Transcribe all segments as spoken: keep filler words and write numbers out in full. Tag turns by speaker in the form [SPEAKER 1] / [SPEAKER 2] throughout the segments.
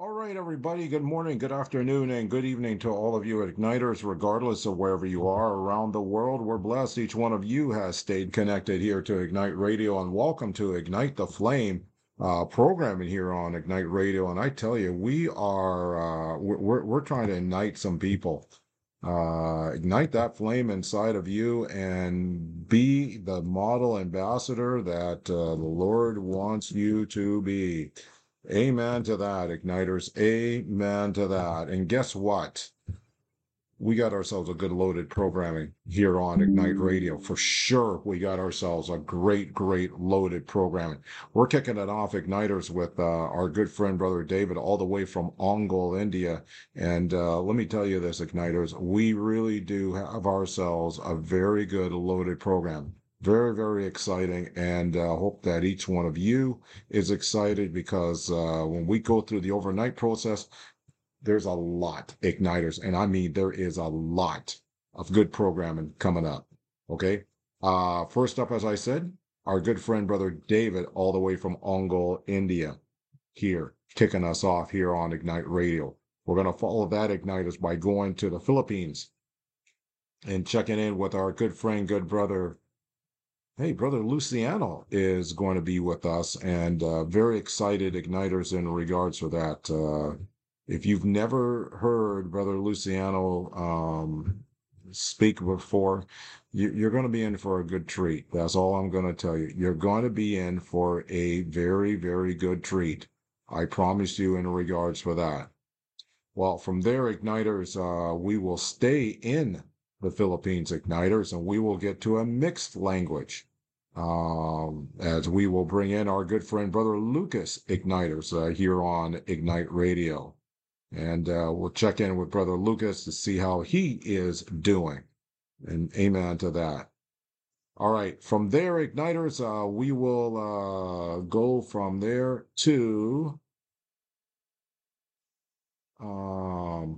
[SPEAKER 1] All right, everybody. Good morning, good afternoon, and good evening to all of you Igniters, regardless of wherever you are around the world. We're blessed each one of you has stayed connected here to Ignite Radio, and welcome to Ignite the Flame uh, programming here on Ignite Radio. And I tell you, we are uh, we're we're trying to ignite some people, uh, ignite that flame inside of you, and be the model ambassador that uh, the Lord wants you to be. Amen to that, Igniters. Amen to that. And guess what? We got ourselves a good loaded programming here on Ignite Radio. For sure, we got ourselves a great, great loaded programming. We're kicking it off, Igniters, with uh, our good friend, Brother David, all the way from Ongole, India. And uh, let me tell you this, Igniters, we really do have ourselves a very good loaded program. Very, very exciting, and uh, hope that each one of you is excited because uh, when we go through the overnight process, there's a lot igniters, and I mean there is a lot of good programming coming up. Okay. Uh, first up, as I said, our good friend brother David, all the way from Ongole, India, here kicking us off here on Ignite Radio. We're going to follow that igniters by going to the Philippines and checking in with our good friend, good brother. Hey, brother Luciano is going to be with us, and uh, very excited igniters in regards to that. Uh, if you've never heard brother Luciano um, speak before, you, you're going to be in for a good treat. That's all I'm going to tell you. You're going to be in for a very, very good treat. I promise you in regards for that. Well, from there, igniters, uh, we will stay in the Philippines, igniters, and we will get to a mixed language. Um, as we will bring in our good friend, Brother Lucas, igniters, uh, here on Ignite Radio. And uh, we'll check in with Brother Lucas to see how he is doing. And amen to that. All right. From there, igniters, uh, we will uh, go from there to um,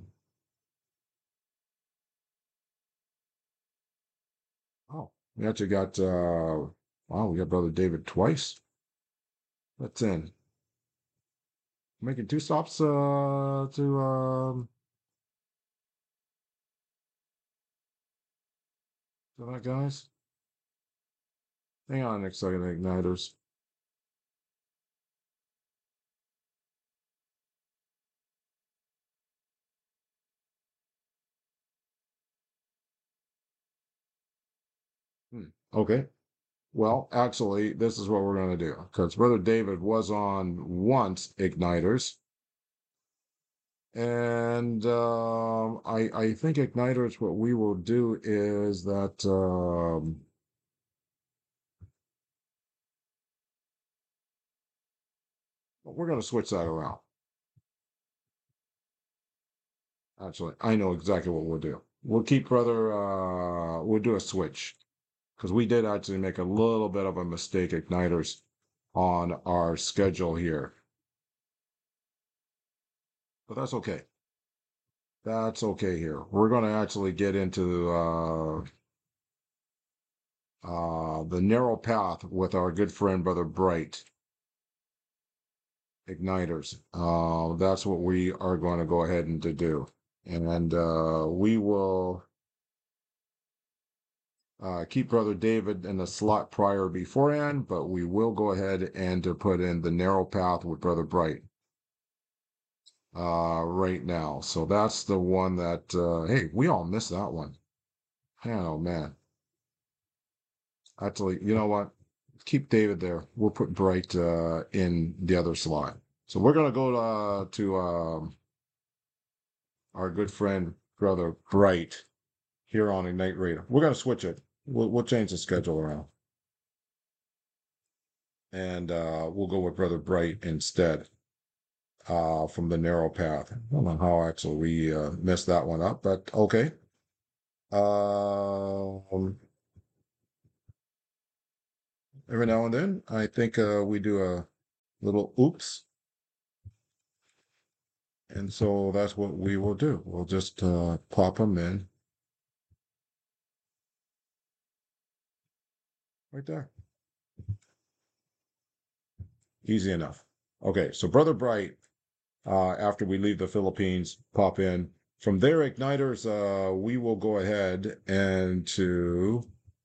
[SPEAKER 1] oh, we actually got uh wow, we got Brother David twice. That's in. Making two stops uh to um to that guys. Hang on next second, igniters. Hmm. Okay. Well, actually, this is what we're gonna do. Because Brother David was on once igniters. And um I I think igniters what we will do is that um we're gonna switch that around. Actually, I know exactly what we'll do. We'll keep brother, uh, we'll do a switch because we did actually make a little bit of a mistake, igniters, on our schedule here. But that's okay. That's okay here. We're going to actually get into uh, uh, the narrow path with our good friend, Brother Bright, igniters. Uh, that's what we are going to go ahead and to do. And uh, we will Uh, keep Brother David in the slot prior beforehand, but we will go ahead and to put in the narrow path with Brother Bright uh, right now. So that's the one that, uh, hey, we all missed that one. Oh, man. Actually, you know what? Keep David there. We'll put Bright uh, in the other slot. So we're going to go uh, to um, our good friend, Brother Bright, here on Ignite Radio. We're going to switch it. We'll, we'll change the schedule around. And uh, we'll go with Brother Bright instead. Uh, from the narrow path. I don't know how actually we uh, messed that one up, but okay. Um, every now and then, I think uh, we do a little oops, and so that's what we will do. We'll just uh, pop them in right there. Easy enough. Okay, so Brother Bright, uh, after we leave the Philippines, pop in. From there, Igniters, uh, we will go ahead and to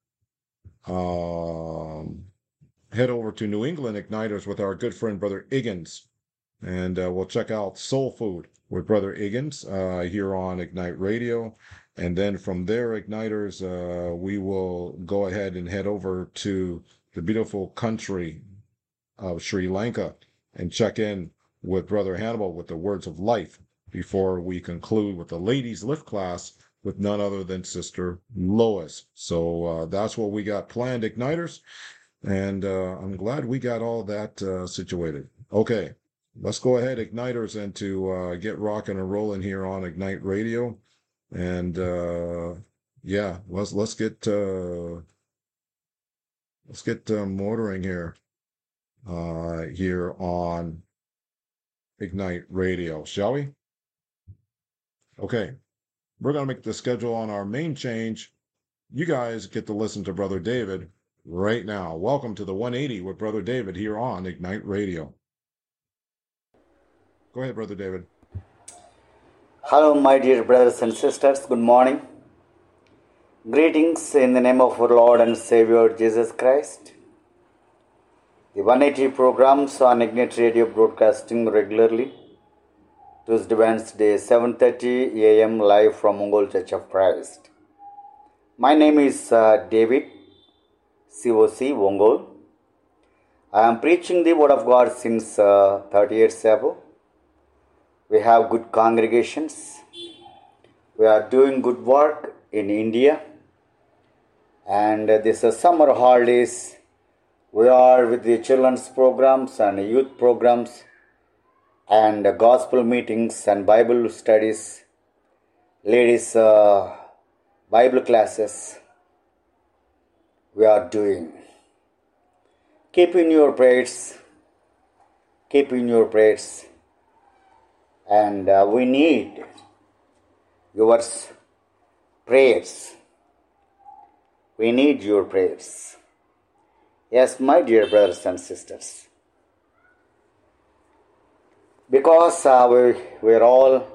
[SPEAKER 1] um, head over to New England Igniters with our good friend, Brother Iggins. And uh, we'll check out Soul Food with Brother Iggins uh, here on Ignite Radio. And then from there, Igniters, uh, we will go ahead and head over to the beautiful country of Sri Lanka and check in with Brother Hannibal with the words of life before we conclude with the ladies lift class with none other than Sister Lois. So uh, that's what we got planned, Igniters. And uh, I'm glad we got all that uh, situated. Okay, let's go ahead, Igniters, and to uh, get rocking and rolling here on Ignite Radio. And uh, yeah, let's let's get uh, let's get uh, motoring here uh, here on Ignite Radio, shall we? Okay, we're gonna make the schedule on our main change. You guys get to listen to Brother David right now. Welcome to the one eighty with Brother David here on Ignite Radio. Go ahead, Brother David.
[SPEAKER 2] Hello, my dear brothers and sisters. Good morning. Greetings in the name of our Lord and Savior Jesus Christ. The one eighty programs on Ignite Radio broadcasting regularly Tuesday, Wednesday, seven thirty a m live from Ongole Church of Christ. My name is uh, David, C O C, Ongole. I am preaching the Word of God since uh, thirty years ago. We have good congregations. We are doing good work in India. And uh, this is summer holidays. We are with the children's programs and youth programs and uh, gospel meetings and Bible studies, ladies' uh, Bible classes. We are doing. Keep in your prayers. Keep in your prayers. And uh, we need your prayers. We need your prayers. Yes, my dear brothers and sisters. Because uh, we, we're all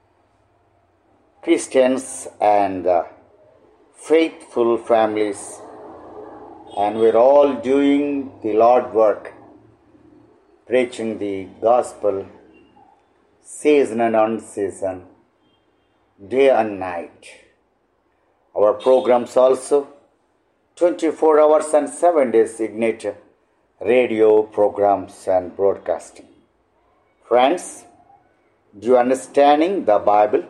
[SPEAKER 2] Christians and uh, faithful families, and we're all doing the Lord work, preaching the gospel, season and unseason, day and night. Our programs also, twenty-four hours and seven days Ignite Radio programs and broadcasting. Friends, do you understanding the Bible?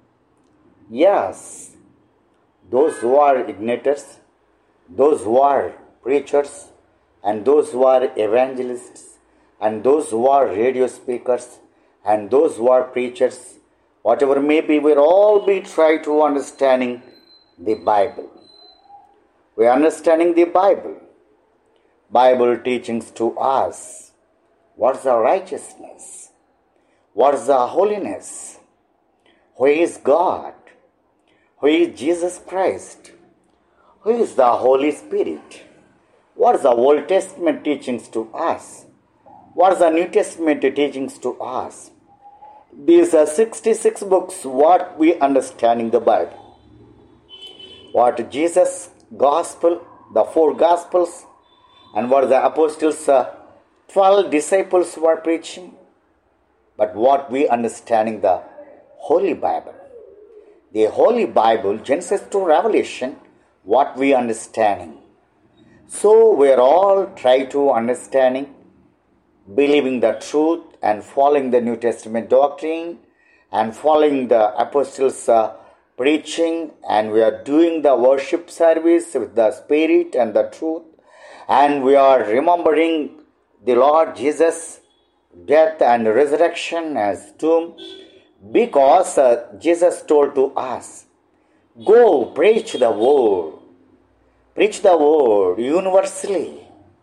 [SPEAKER 2] Yes. Those who are igniters, those who are preachers, and those who are evangelists, and those who are radio speakers, and those who are preachers, whatever may be, we'll all be trying to understanding the Bible. We're understanding the Bible. Bible teachings to us. What's the righteousness? What's the holiness? Who is God? Who is Jesus Christ? Who is the Holy Spirit? What is the Old Testament teachings to us? What is the New Testament teachings to us? These are sixty-six books, what we understanding the Bible. What Jesus' gospel, the four gospels, and what the apostles, uh, twelve disciples were preaching. But what we understanding the Holy Bible. The Holy Bible, Genesis to Revelation, what we understanding. So we are all try to understanding, believing the truth and following the New Testament doctrine and following the apostles' uh, preaching, and we are doing the worship service with the Spirit and the truth, and we are remembering the Lord Jesus' death and resurrection as tomb, because uh, Jesus told to us, go preach the word, preach the word universally,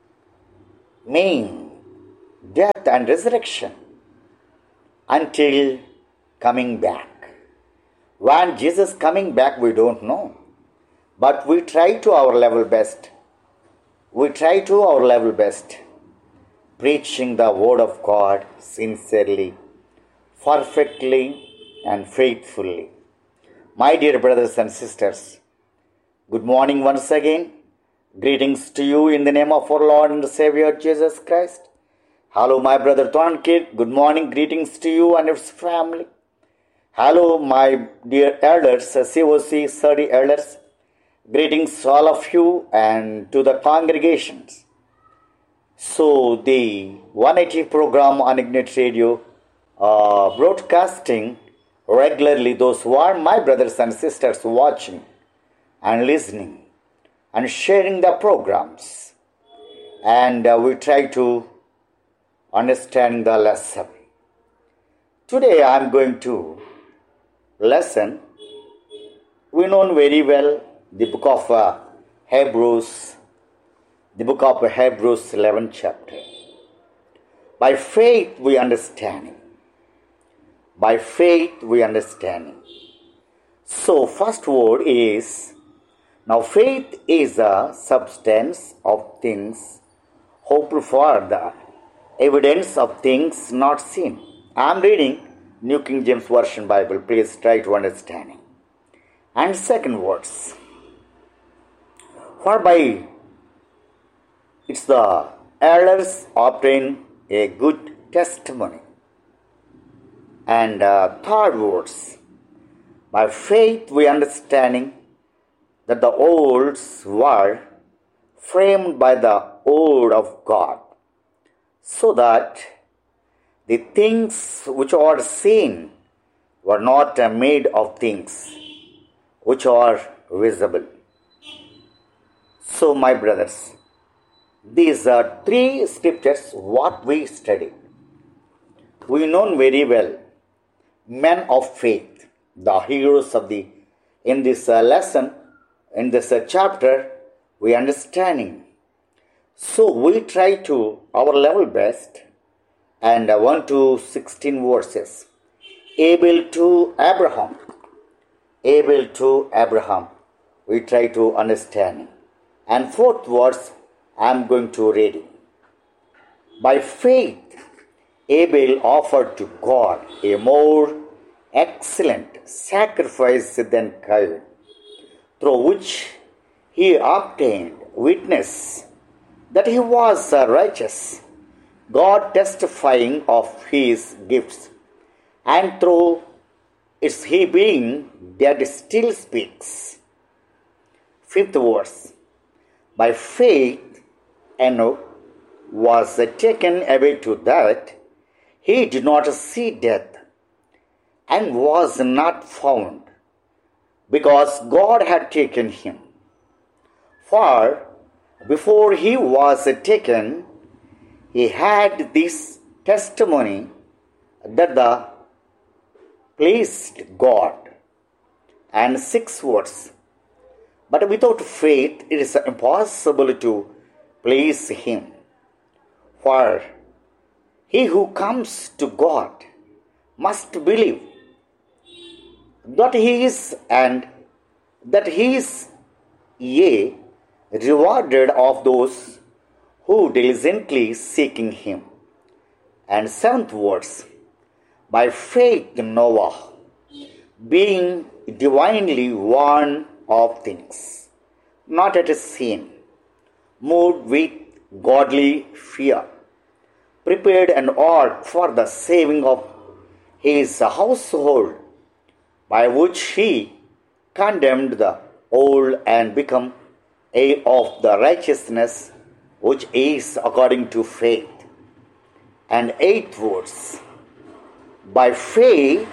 [SPEAKER 2] mean death and resurrection until coming back. When Jesus coming back, we don't know. But we try to our level best. We try to our level best. Preaching the word of God sincerely, perfectly and faithfully. My dear brothers and sisters, good morning once again. Greetings to you in the name of our Lord and Savior Jesus Christ. Hello, my brother Tonkit. Good morning. Greetings to you and his family. Hello, my dear elders, C O C thirty elders. Greetings to all of you and to the congregations. So, the one eighty program on Ignite Radio, uh, broadcasting regularly, those who are my brothers and sisters watching and listening and sharing the programs. And uh, we try to understand the lesson. Today I am going to lesson. We know very well the book of uh, Hebrews, the book of Hebrews eleventh chapter. By faith we understanding. By faith we understanding. So first word is, now faith is a substance of things hoped for, the evidence of things not seen. I am reading New King James Version Bible. Please try to understanding. And second words, for by it's the elders obtain a good testimony. And uh, third words, by faith we understanding that the olds were framed by the word of God, so that the things which are seen were not uh, made of things which are visible. So, my brothers, these are three scriptures what we studied. We know very well men of faith, the heroes of the, in this uh, lesson, in this uh, chapter, we understanding. So we try to our level best, and uh, one to sixteen verses. Abel to Abraham. Abel to Abraham. We try to understand. And fourth verse, I am going to read it. By faith, Abel offered to God a more excellent sacrifice than Cain, through which he obtained witness that he was righteous, God testifying of his gifts, and through its he being dead still speaks. Fifth verse, by faith Enoch was taken away to that he did not see death, and was not found, because God had taken him. For before he was taken, he had this testimony that the pleased God. And six words, but without faith it is impossible to please him. For he who comes to God must believe that he is, and that he is, yea, rewarded of those who diligently seeking him. And seventh verse, by faith Noah, being divinely warned of things not yet seen, moved with godly fear, prepared an ark for the saving of his household, by which he condemned the old and become heir of the righteousness which is according to faith. And eighth verse, by faith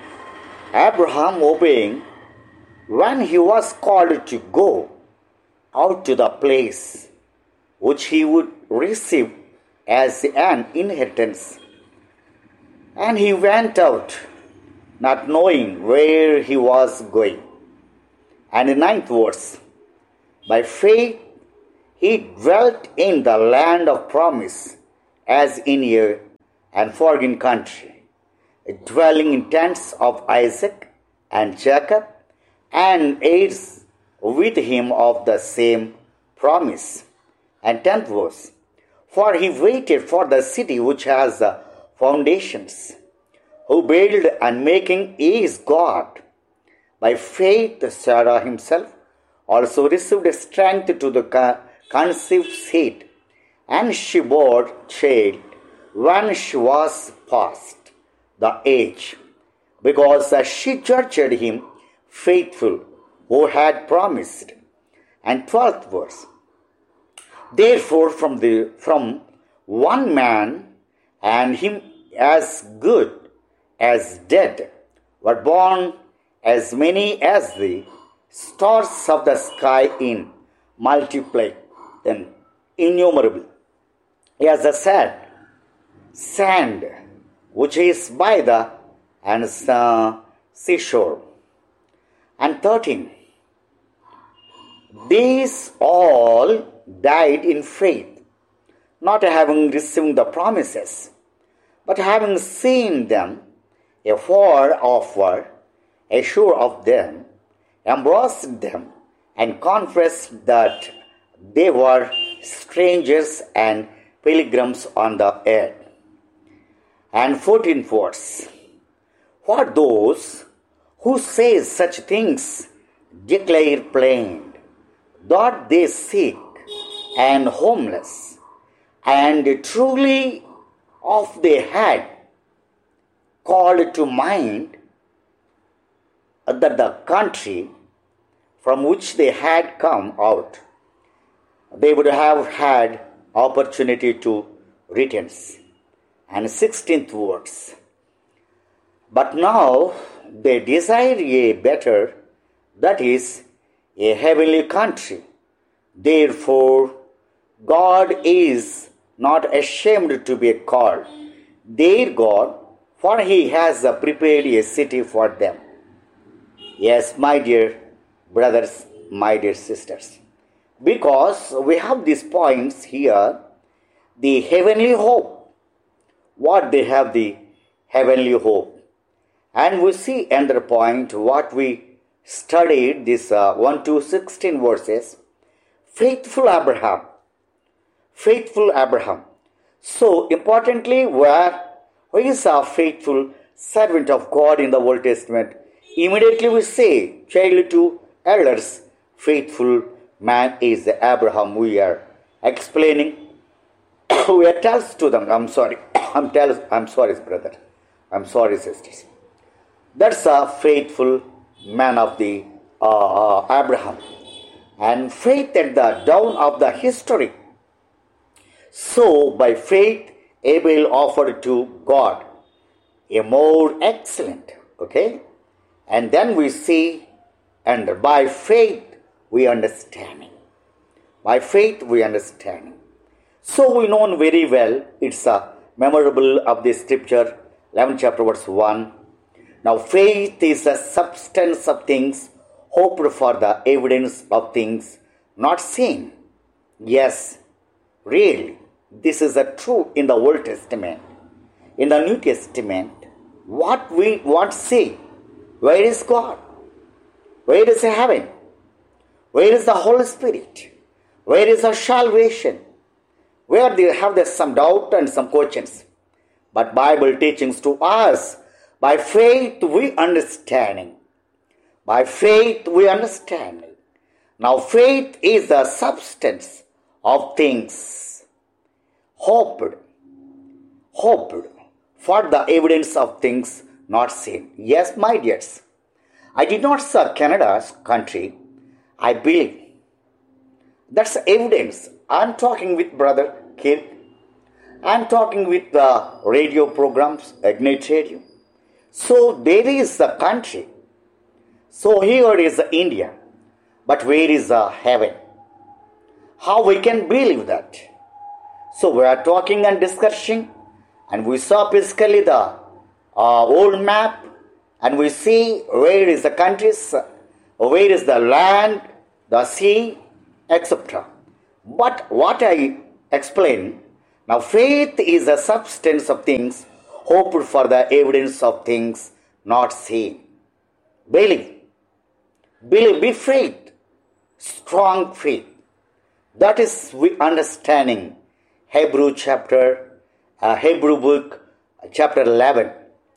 [SPEAKER 2] Abraham obeying, when he was called to go out to the place which he would receive as an inheritance, and he went out, not knowing where he was going. And the ninth verse, by faith he dwelt in the land of promise, as in a and foreign country, dwelling in tents of Isaac and Jacob, and heirs with him of the same promise. And tenth verse, for he waited for the city which has the foundations, who build and making is God. By faith Sarah himself also received strength to the conceived seed, and she bore child when she was past the age, because she judged him faithful who had promised. And twelfth verse. Therefore from the from one man, and him as good as dead, were born as many as the stars of the sky in multiply and innumerable, as the sand, sand which is by the and uh, seashore. And thirteen. These all died in faith, not having received the promises, but having seen them afar off, assured of them, embraced them, and confessed that they were strangers and pilgrims on the earth. And fourteenth verse. For those who say such things declare plain that they sick and homeless, and truly if they had called to mind that the country from which they had come out, they would have had opportunity to return. And sixteenth verse. But now they desire a better, that is, a heavenly country. Therefore, God is not ashamed to be called their God, for he has prepared a city for them. Yes, my dear brothers, my dear sisters, because we have these points here, the heavenly hope. What they have, the heavenly hope. And we see another point, what we studied, this uh, one to sixteen verses, faithful Abraham. Faithful Abraham. So, importantly, where who is a faithful servant of God in the Old Testament? Immediately we say, child to elders, faithful man is Abraham. We are explaining, we are tells to them, I'm sorry, I'm tells, I'm sorry, brother, I'm sorry, sisters. That's a faithful man of the uh, uh, Abraham. And faith at the dawn of the history. So, by faith, Abel offered to God a more excellent, okay? And then we see, and by faith, we understanding. By faith, we understanding. So, we know very well, it's a memorable of the scripture, eleventh chapter, verse one. Now, faith is the substance of things, hoped for, the evidence of things not seen. Yes, really, this is a true in the Old Testament. In the New Testament, what we want to see, where is God? Where is heaven? Where is the Holy Spirit? Where is the salvation? Where they have there some doubt and some questions. But Bible teachings to us, by faith we understanding. By faith we understanding. Now faith is the substance of things hoped, hoped for the evidence of things not seen. Yes, my dears, I did not say Canada's country. I believe that's evidence. I'm talking with Brother Kirk. I'm talking with the radio programs, Ignite Radio. So there is the country. So here is India. But where is the heaven? How we can believe that? So we are talking and discussing, and we saw basically the uh, old map, and we see where is the countries, where is the land, the sea, et cetera. But what I explain, now faith is the substance of things, hoped for, the evidence of things not seen. Believe. Believe, be faith. Strong faith. That is we understanding Hebrew chapter, uh, Hebrew book, chapter eleven.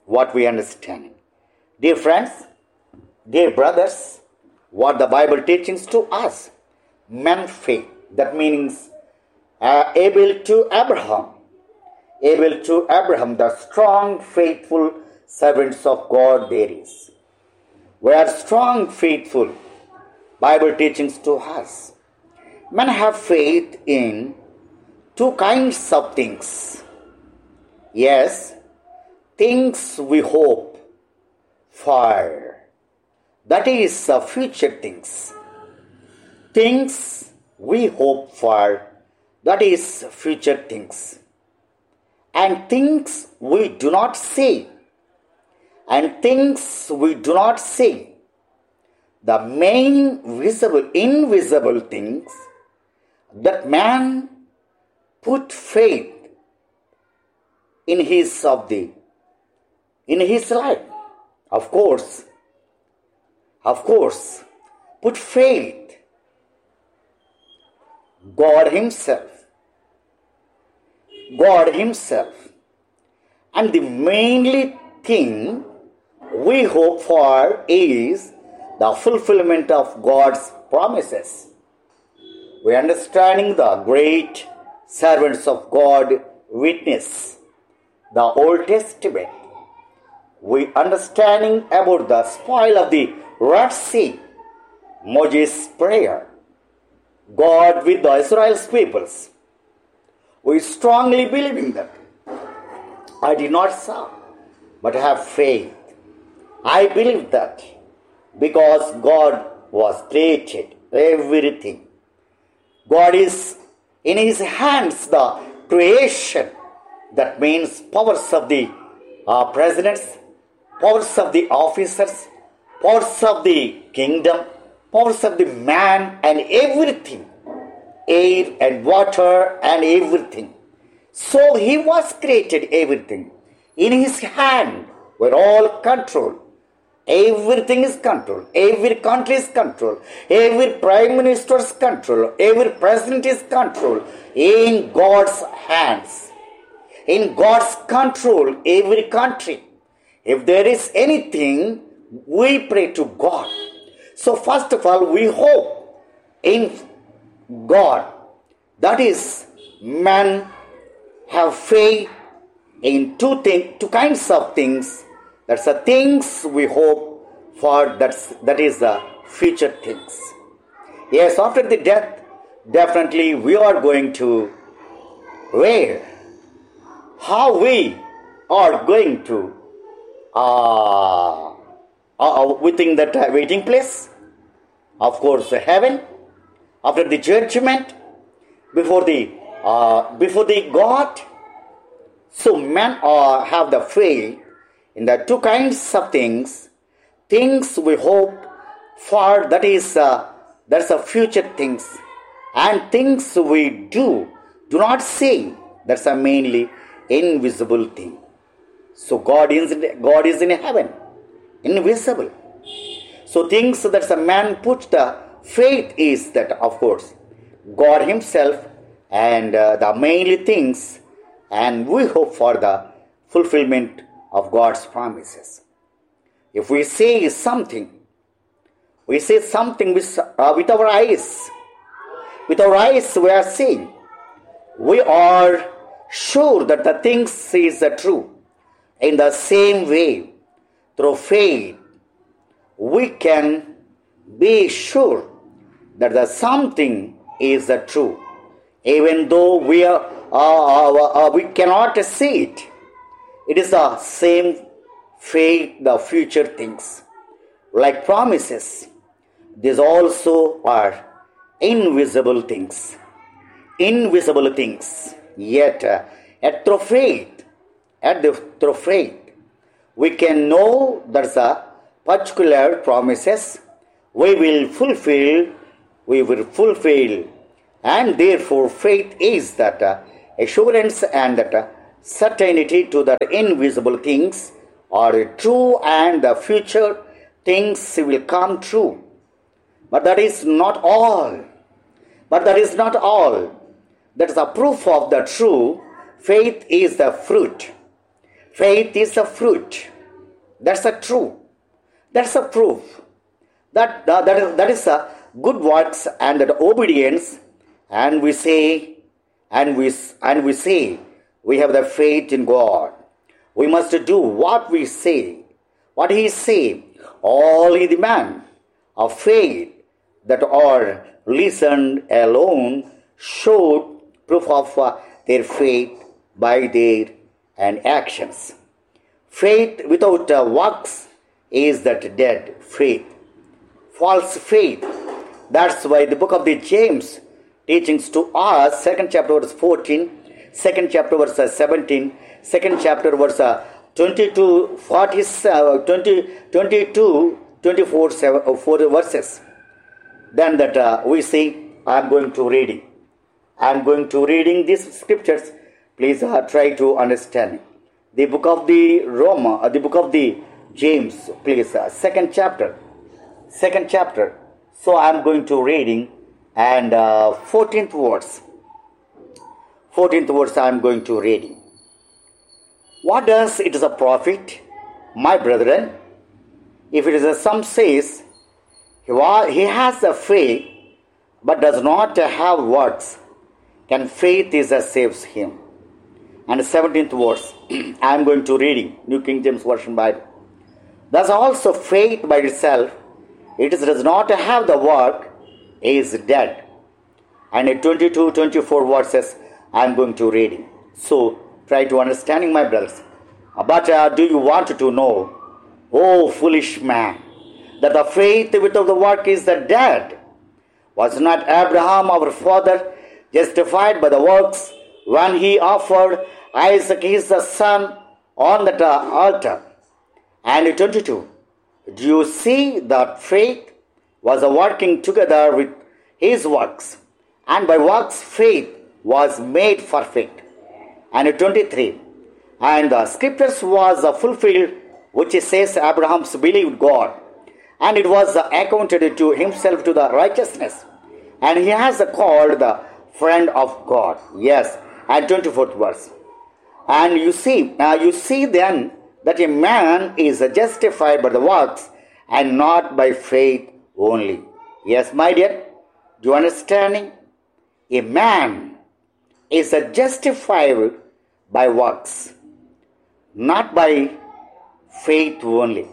[SPEAKER 2] what we understand. Dear friends, dear brothers, what the Bible teaches to us, men faith, that means uh, able to Abraham, able to Abraham, the strong, faithful servants of God there is. We are strong, faithful, Bible teachings to us. Men have faith in two kinds of things. Yes, things we hope for, that is uh, future things. Things we hope for, that is future things. And things we do not see, and things we do not see. The main visible, invisible things that man put faith in his of the in his life. Of course, of course, put faith. God Himself. God Himself. And the mainly thing we hope for is the fulfillment of God's promises. We are understanding the great servants of God witness the Old Testament. We understanding about the spoil of the Red Sea, Moses' prayer, God with the Israel's peoples. We strongly believe in that. I did not saw, but have faith. I believe that because God was created, everything. God is in His hands the creation. That means powers of the uh, presidents, powers of the officers, powers of the kingdom, powers of the man and everything. Air and water and everything. So He was created everything. In His hand were all control. Everything is control. Every country is control. Every prime minister is control. Every president is control. In God's hands. In God's control, every country. If there is anything, we pray to God. So first of all, we hope in God. That is, man have faith in two things, two kinds of things. That's the things we hope for. That's that is the future things. Yes, after the death, definitely we are going to where? How we are going to uh, uh, within that uh, waiting place? Of course, heaven. After the judgment, before the uh, before the God. So men uh, have the faith in the two kinds of things. Things we hope for, that is uh, that's a future things, and things we do do not see, that's a mainly invisible thing. So God is God is in heaven, invisible. So things that a man puts the faith is that, of course, God Himself and uh, the mainly things, and we hope for the fulfillment of God's promises. If we say something, we say something with, uh, with our eyes. With our eyes we are seeing. We are sure that the things is uh, true. In the same way, through faith, we can be sure that the something is uh, true. Even though we are uh, uh, uh, we cannot see it. It is the same faith, the future things. Like promises, these also are invisible things. Invisible things. Yet, uh, at through faith, at the through faith, we can know there's a particular promises we will fulfill, we will fulfill, and therefore faith is that uh, assurance and that uh, certainty to the invisible things are true, and the future things will come true. But that is not all. But that is not all. That is a proof of the true. Faith is the fruit. Faith is the fruit. That's a true. That's a proof. That, uh, that is, that is a good works and that obedience, and we say, and we, and we say, we have the faith in God. We must do what we say, what He say. All is the man of faith that are listened alone showed proof of uh, their faith by their and actions. Faith without uh, works is that dead faith, false faith. That's why the book of the James teachings to us, second chapter verse fourteen, second chapter verse seventeen, second chapter verse twenty-two, forty, twenty, twenty-two, twenty-four, seven, four verses. Then that uh, we see, I am going to reading. I am going to reading these scriptures. Please uh, try to understand. The book of the Roma, uh, the book of the James, please, uh, second chapter, second chapter. So I am going to reading and uh, fourteenth verse. fourteenth verse I am going to reading. What does it is a profit, my brethren, if it is a some says he, was, he has a faith but does not have works, can faith is a saves him? And seventeenth verse I am going to reading New King James Version Bible. Thus also faith by itself, it is, does not have the work, is dead. And in twenty-two, twenty-four verses I am going to reading. So try to understanding, my brothers. But uh, do you want to know, oh foolish man, that the faith without the work is the dead? Was not Abraham our father justified by the works when he offered Isaac his son on the altar? And twenty-two, do you see that faith was working together with his works, and by works faith was made perfect? And twenty-three, and the scriptures was fulfilled, which says Abraham's believed God, and it was accounted to himself to the righteousness, and he has called the friend of God. Yes, and twenty-fourth verse. And you see, uh, you see then that a man is justified by the works and not by faith only. Yes, my dear, do you understanding? A man is justified by works, not by faith only.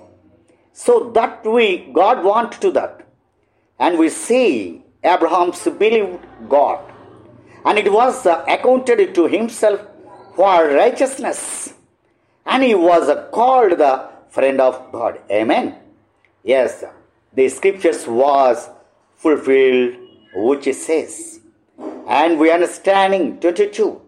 [SPEAKER 2] So that we, God wants to that. And we see Abraham's believed God, and it was uh, accounted to himself for righteousness, and he was uh, called the friend of God. Amen. Yes, the scriptures was fulfilled, which it says. And we understanding twenty-two,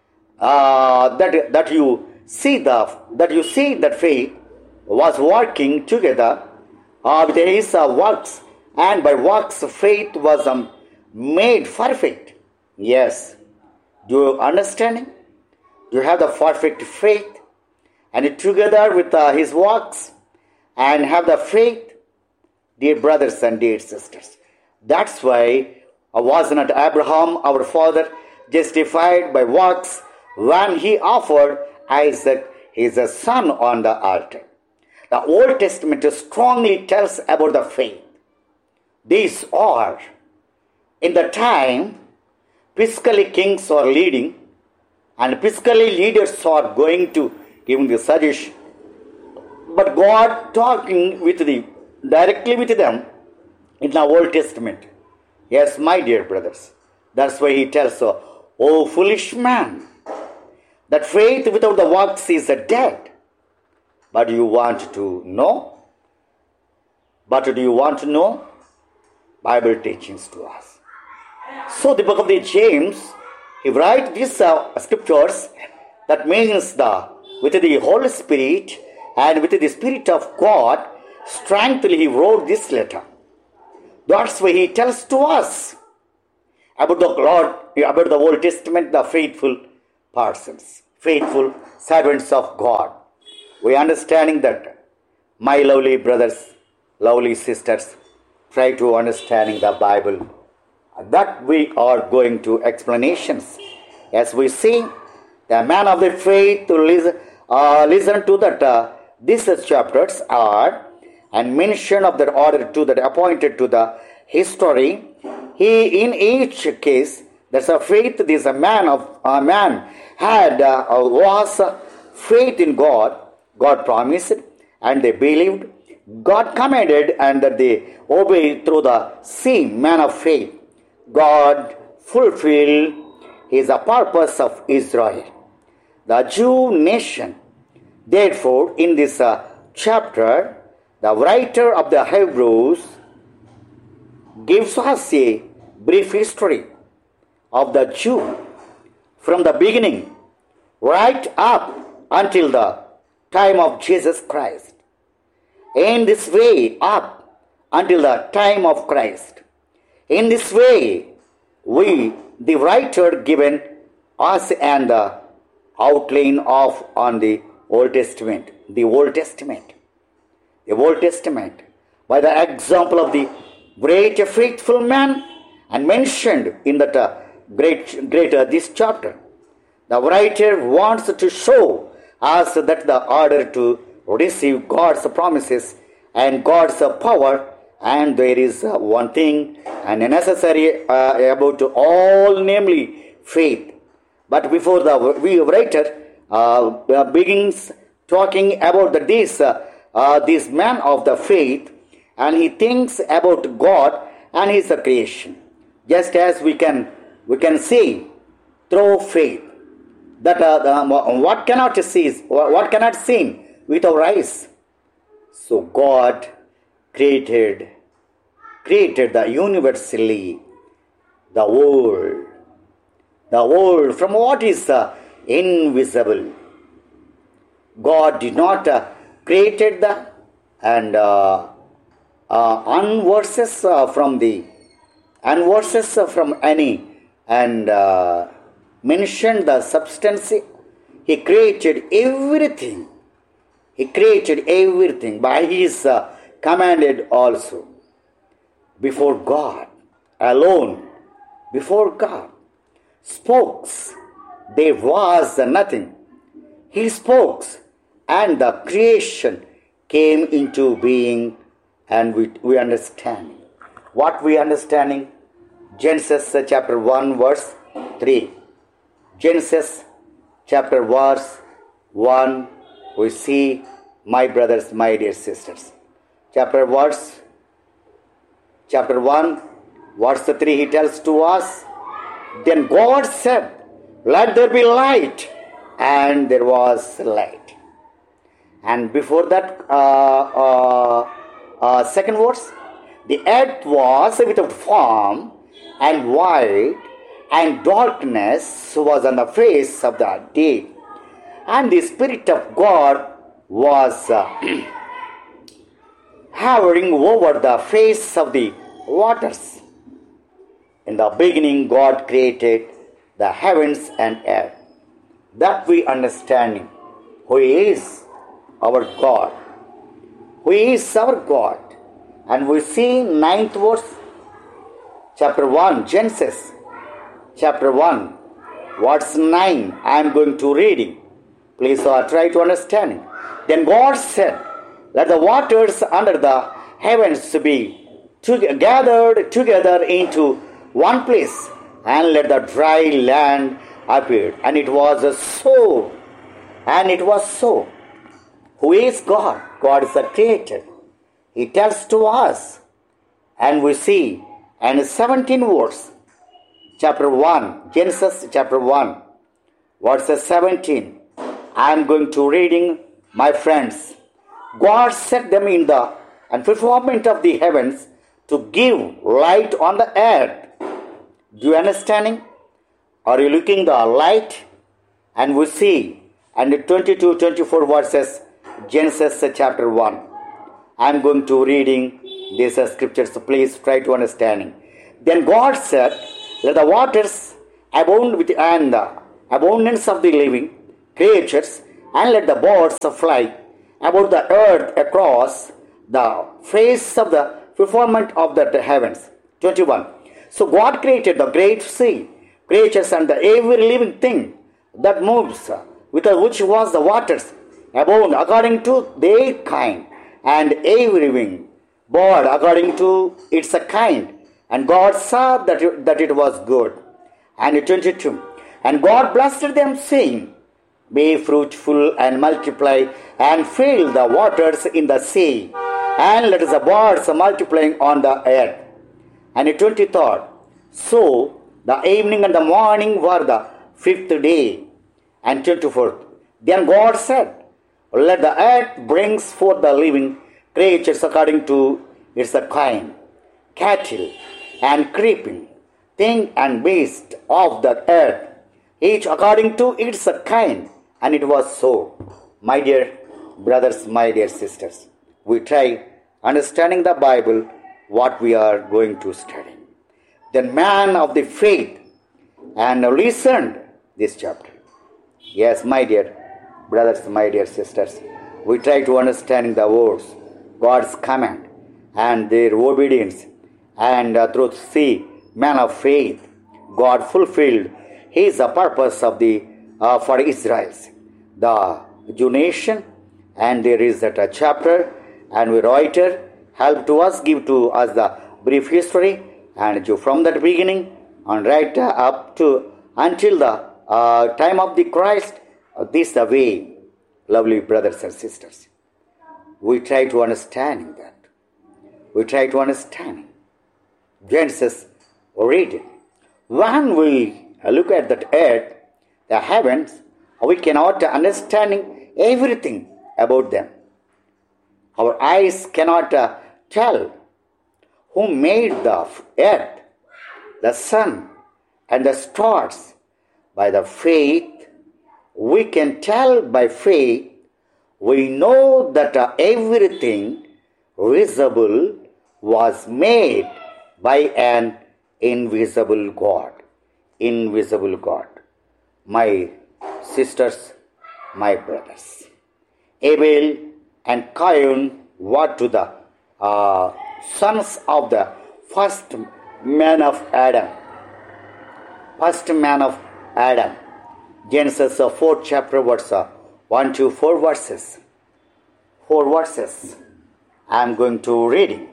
[SPEAKER 2] uh, that that you see the that you see that faith was working together uh, with his uh, works, and by works faith was um, made perfect. Yes, do you understanding? Do you have the perfect faith, and together with uh, his works, and have the faith, dear brothers and dear sisters? That's why uh, was not Abraham our father justified by works when he offered Isaac his son on the altar? The Old Testament strongly tells about the faith. These are, in the time, physically kings are leading, and physically leaders are going to giving the suggestion. But God talking with the directly with them in the Old Testament. Yes, my dear brothers. That's why he tells, oh foolish man, that faith without the works is dead. But do you want to know? But do you want to know? Bible teachings to us. So the book of the James, he writes these uh, scriptures, that means the with the Holy Spirit and with the Spirit of God, strengthfully he wrote this letter. That's why he tells to us about the Lord, about the Old Testament, the faithful persons, faithful servants of God. We understanding that, my lovely brothers, lovely sisters, try to understanding the Bible. That we are going to explanations. As we see, the man of the faith to listen, uh, listen to that uh, these chapters are and mention of the order to that appointed to the history. He in each case there's a faith. This a man of a man had uh, was uh, faith in God. God promised, and they believed. God commanded, and that they obeyed through the same man of faith. God fulfilled His purpose of Israel, the Jew nation. Therefore, in this uh, chapter, the writer of the Hebrews gives us a brief history of the Jew from the beginning right up until the time of Jesus Christ. In this way, up until the time of Christ. In this way, we, the writer given us and the outline of on the Old Testament, the Old Testament, the Old Testament, by the example of the great faithful man, and mentioned in that uh, great, greater this chapter. The writer wants to show us that the order to receive God's promises and God's power, and there is uh, one thing and necessary uh, about all, namely faith. But before the we writer uh, begins talking about the, this uh, uh, this man of the faith, and he thinks about God and His creation, just as we can we can see through faith that uh, the, what cannot see what cannot seen with our eyes. So God created created the universally the world, the world from what is uh, invisible. God did not uh, created the and uh, uh, unverses uh, from the unverses uh, from any and uh, mentioned the substance. He created everything. He created everything by His uh, commanded also. Before God, alone, before God, spoke, there was nothing. He spoke, and the creation came into being, and we, we understand. What we understanding? Genesis chapter one, verse three. Genesis chapter verse one, we see, my brothers, my dear sisters. Chapter verse, chapter one, verse three, he tells to us, then God said, let there be light, and there was light. And before that, uh, uh, uh, second verse, the earth was without form and void, and darkness was on the face of the deep. And the Spirit of God was uh, hovering over the face of the waters. In the beginning, God created the heavens and earth. That we understanding who is our God, who is our God. And we see ninth verse, chapter one, Genesis, chapter one, verse nine. I am going to reading. Please uh, try to understand. Then God said, let the waters under the heavens be to- gathered together into one place, and let the dry land appear. And it was so. And it was so. Who is God? God is the creator. He tells to us, and we see, and seventeen verse, chapter one, Genesis chapter one, verse seventeen. I am going to reading, my friends. God set them in the and firmament of the heavens to give light on the earth. Do you understanding? Are you looking the light? And we see, and twenty-two, twenty-four verses, Genesis chapter one. I am going to reading these uh, scriptures, so please try to understanding. Then God said, let the waters abound with and the abundance of the living creatures, and let the birds fly about the earth across the face of the firmament of the heavens. twenty-one. So God created the great sea, creatures, and the every living thing that moves, with which was the waters, abound according to their kind, and every wing bore according to its kind. And God saw that it, that it was good. And twenty-two. And God blessed them, saying, Be fruitful and multiply, and fill the waters in the sea, and let the birds multiplying on the earth. And twenty-third. So the evening and the morning were the fifth day. And twenty-fourth. Then God said, Let the earth bring forth the living creatures according to its kind, cattle and creeping thing and beast of the earth, each according to its kind. And it was so. My dear brothers, my dear sisters, we try understanding the Bible, what we are going to study. The man of the faith and listened this chapter. Yes, my dear brothers, my dear sisters, we try to understanding the words, God's command, and their obedience, and uh, through see man of faith, God fulfilled His uh, purpose of the uh, for Israel's the Jew nation, and there is that a chapter, and we writer help to us, give to us the brief history, and from that beginning and right uh, up to until the uh, time of the Christ. Uh, this the way, lovely brothers and sisters. We try to understanding that. We try to understand Genesis origin. When we look at that earth, the heavens, we cannot understanding everything about them. Our eyes cannot uh, tell who made the earth, the sun, and the stars. By the faith, we can tell by faith, we know that uh, everything visible was made by an invisible God. Invisible God. My sisters, my brothers. Abel and Cain were to the uh, sons of the first man of Adam. First man of Adam. Genesis uh, fourth chapter, verse uh, one to four verses. Four verses. I am going to reading.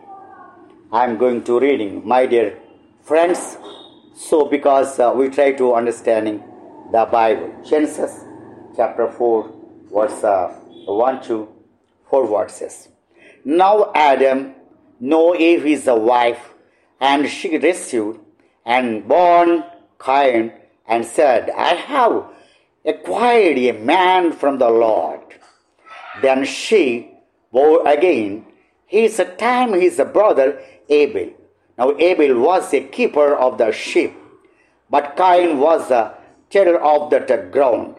[SPEAKER 2] I am going to reading, my dear friends. So because uh, we try to understanding the Bible. Genesis chapter four, verse uh, one to four verses. Now Adam knew Eve his wife, and she received and born Cain, and said, I have acquired a man from the Lord. Then she bore again his time his brother Abel. Now Abel was a keeper of the sheep, but Cain was a tiller of the ground.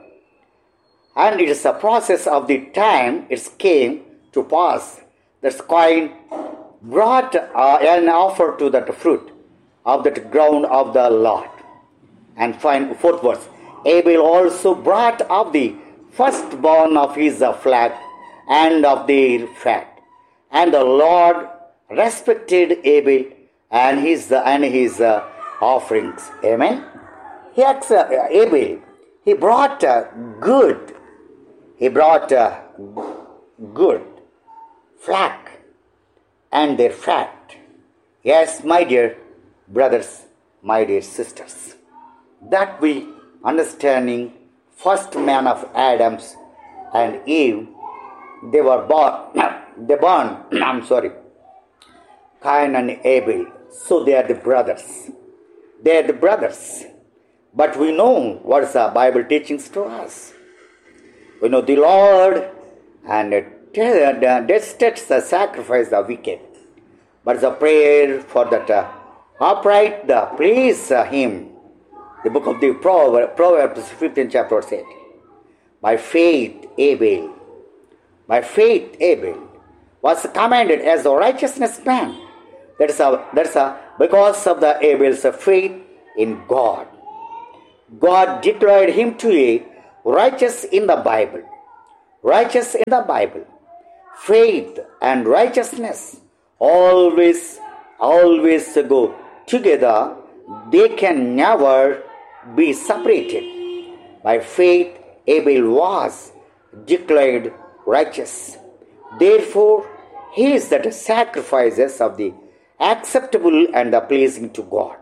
[SPEAKER 2] And it is a process of the time it came to pass that Cain brought uh, an offer to that fruit of the ground of the Lord. And find fourth verse. Abel also brought of the firstborn of his uh, flock and of their fat. And the Lord respected Abel and his uh, and his uh, offerings. Amen. He asked, uh, Abel, he brought uh, good. He brought uh, good flock and their fat. Yes, my dear brothers, my dear sisters, that we understanding first man of Adam's and Eve, they were born, they born, I'm sorry, Cain and Abel. So they are the brothers. They are the brothers. But we know what is the Bible teachings to us. We know the Lord and detests the sacrifice of the wicked. But the prayer for that uh, upright the please uh, him. The book of the Proverbs, fifteenth chapter said, by faith Abel, by faith Abel was commanded as a righteousness man. That is a, that's a, because of the Abel's faith in God. God declared him to be righteous in the Bible. Righteous in the Bible. Faith and righteousness always, always go together. They can never be separated. By faith, Abel was declared righteous. Therefore, he is the sacrifices of the acceptable and the pleasing to God.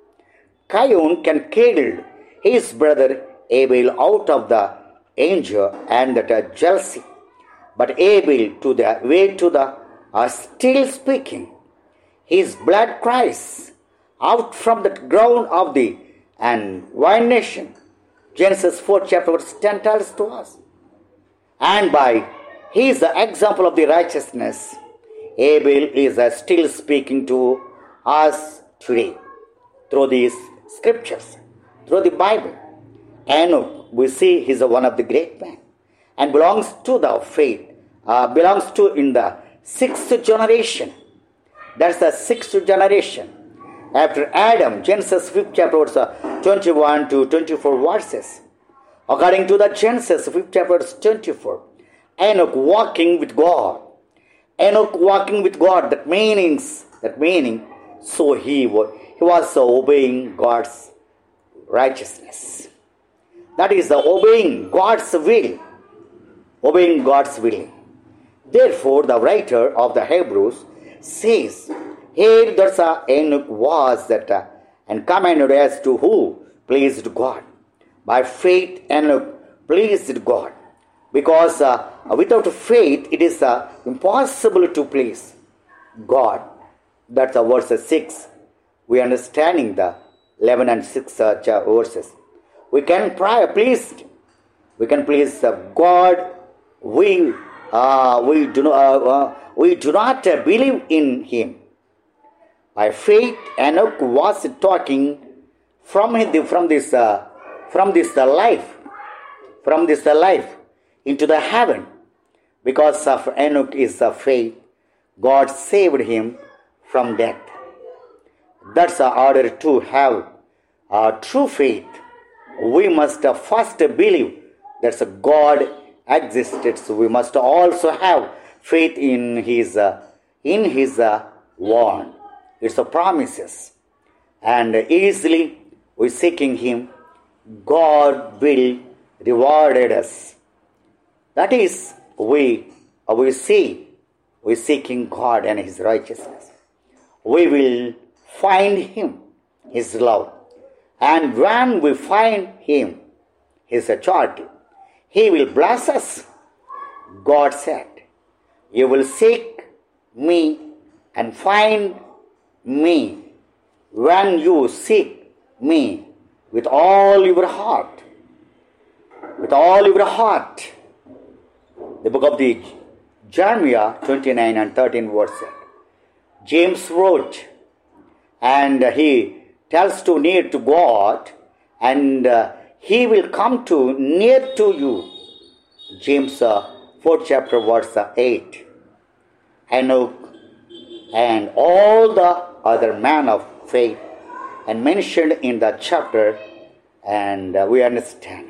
[SPEAKER 2] Cain can kill his brother Abel out of the anger and the jealousy, but Abel to the way to the uh, still speaking. His blood cries out from the ground of the and wine nation. Genesis four chapter verse ten tells to us. And by he is the example of the righteousness, Abel is uh, still speaking to us today through these scriptures, through the Bible. Enoch, we see he's one of the great men and belongs to the faith, uh, belongs to in the sixth generation. That's the sixth generation. After Adam, Genesis fifth chapter, verse twenty-one to twenty-four verses. According to the Genesis fifth chapter, verse twenty-four, Enoch walking with God. Enoch walking with God, that meanings, that meaning, so he was, he was obeying God's righteousness. That is the obeying God's will. Obeying God's will. Therefore, the writer of the Hebrews says, here that's a Enoch was that uh, and commanded as to who pleased God. By faith, Enoch pleased God. Because uh, without faith, it is uh, impossible to please God. That's uh, verse six. We are understanding the eleven and six uh, verses. We can pray, please. We can please uh, God. We uh, we do not uh, uh, we do not uh, believe in Him. By faith, Enoch was talking from his, from this uh, from this uh, life, from this uh, life into the heaven. Because of Enoch is the faith, God saved him from death. That's the order to have uh, true faith. We must uh, first believe that God existed. So we must also have faith in His uh, in His uh, word. It's a promises. And easily we seeking Him, God will reward us. That is, we, we see, we seeking God and His righteousness. We will find Him, His love. And when we find Him, His authority, He will bless us. God said, you will seek me and find me when you seek me with all your heart. With all your heart. The book of the Jeremiah twenty-nine and thirteen verses. James wrote, and he tells to near to God, and uh, He will come to near to you. James uh, fourth chapter verse eight. Enoch and all the other men of faith and mentioned in the chapter, and uh, we understand.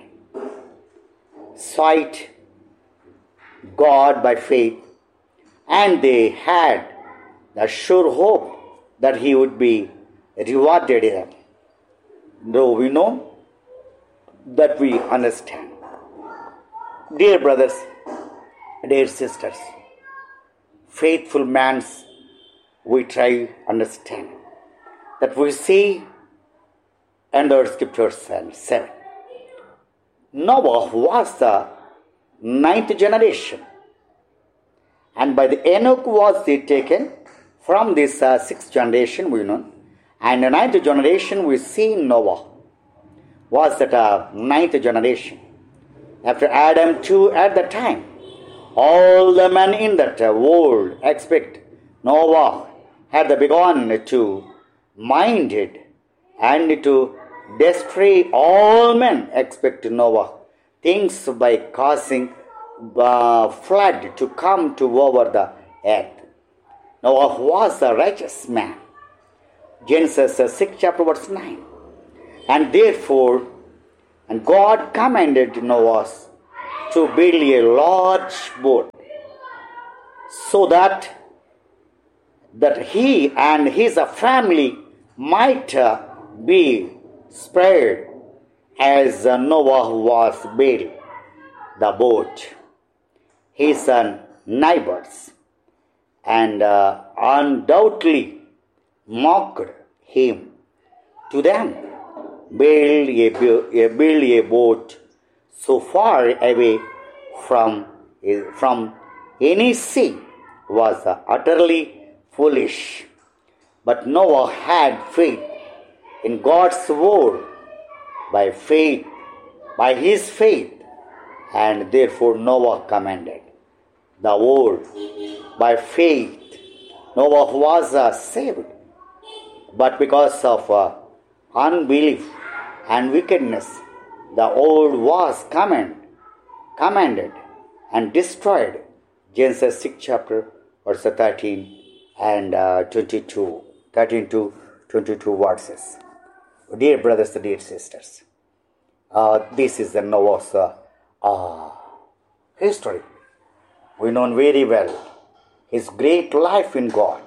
[SPEAKER 2] Sight God by faith, and they had the sure hope that He would be rewarded them. Though we know that we understand. Dear brothers, dear sisters, faithful man's we try understand that we see under scriptures and seven. Noah was the ninth generation, and by the Enoch was he taken from this uh, sixth generation, we know, and the ninth generation we see Noah was that uh, ninth generation. After Adam too, at the time, all the men in that uh, world expect Noah had begun to mind it and to destroy all men expect Noah things by causing uh, flood to come to over the earth. Noah was a righteous man. Genesis six chapter verse nine. And therefore, and God commanded Noah to build a large boat so that that he and his family might uh, be spared as Noah was built the boat. his uh, neighbors, and uh, undoubtedly mocked him. To them, build a, build a boat so far away from, from any sea was uh, utterly foolish. But Noah had faith in God's word by faith, by his faith, and therefore Noah commanded the word by faith. Noah was uh, saved, but because of uh, unbelief and wickedness, the old was command, commanded and destroyed. Genesis six chapter verse thirteen and uh, twenty-two, thirteen to twenty-two verses. Dear brothers and dear sisters, uh, this is the Noah's uh, uh, history. We know very well his great life in God.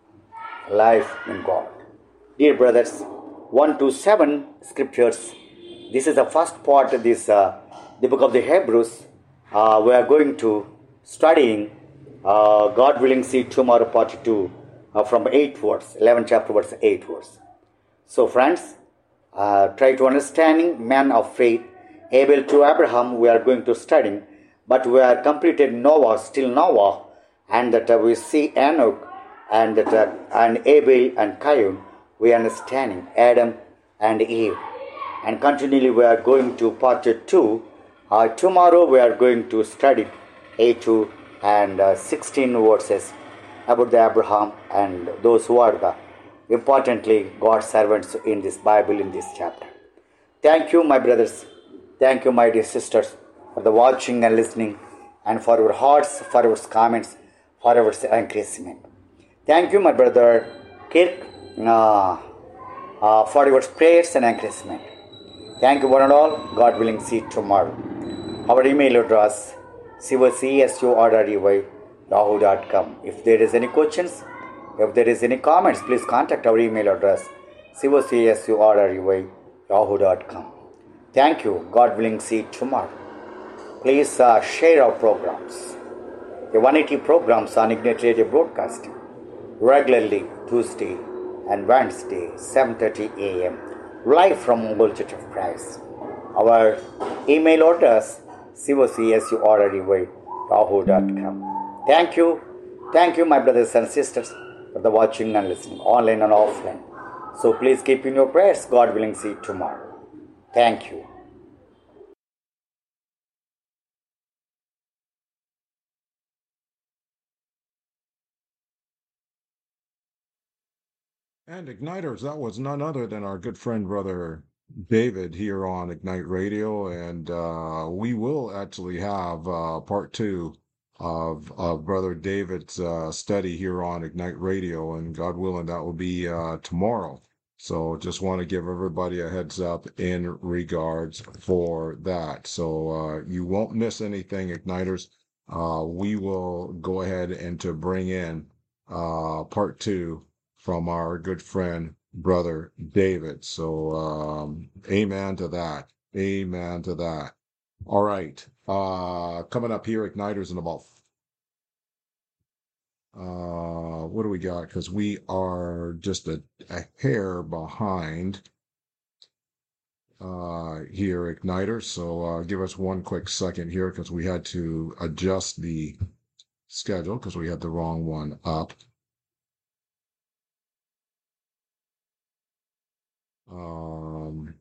[SPEAKER 2] Life in God. Dear brothers, one to seven scriptures. This is the first part of this, uh, the book of the Hebrews. Uh, we are going to studying, uh, God willing, see tomorrow part two uh, from eight verse, eleven chapter verse eight verse. So friends, uh, try to understanding man of faith, Abel to Abraham we are going to study, but we are completed Noah, still Noah, and that uh, we see Enoch, and that uh, and Abel and Cain, we are understanding Adam and Eve. And continually we are going to part two. Uh, tomorrow we are going to study eight to and uh, sixteen verses about the Abraham and those who are the importantly God's servants in this Bible, in this chapter. Thank you, my brothers. Thank you, my dear sisters, for the watching and listening, and for your hearts, for your comments, for your encouragement. Thank you, my brother Kirk, uh, uh, for your prayers and encouragement. Thank you, one and all. God willing, see you tomorrow. Our email address, c o c s u r r e y yahoo dot com. If there is any questions, if there is any comments, please contact our email address, c o c s u r r e y yahoo dot com. Thank you. God willing, see you tomorrow. Please uh, share our programs. The one eighty programs on Ignite Radio broadcast regularly Tuesday and Wednesday, seven thirty a.m. live from Mobile Church of Christ. Our email address, c o c s u r r e y yahoo dot com. Thank you. Thank you, my brothers and sisters, for the watching and listening, online and offline. So please keep in your prayers. God willing, see you tomorrow. Thank you.
[SPEAKER 1] And Igniters, that was none other than our good friend, Brother David, here on Ignite Radio. And uh, we will actually have uh, part two of, of Brother David's uh, study here on Ignite Radio. And God willing, that will be uh, tomorrow. So just want to give everybody a heads up in regards for that. So uh, you won't miss anything, Igniters. Uh, we will go ahead and to bring in uh, part two from our good friend, Brother David. So, um, amen to that. Amen to that. All right. Uh, coming up here, Igniters, in about, uh, what do we got? Because we are just a, a hair behind uh, here, Igniters. So, uh, give us one quick second here because we had to adjust the schedule because we had the wrong one up. Um,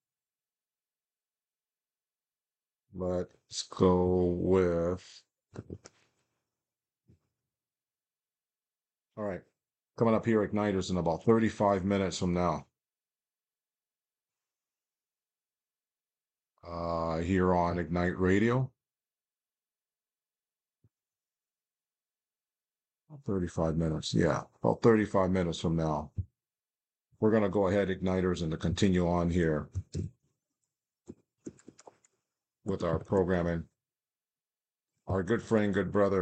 [SPEAKER 1] let's go with, all right, coming up here, Igniters, in about thirty-five minutes from now. Uh, here on Ignite Radio. thirty-five minutes, yeah, about thirty-five minutes from now. We're going to go ahead, Igniters, and to continue on here with our programming. Our good friend, good brother,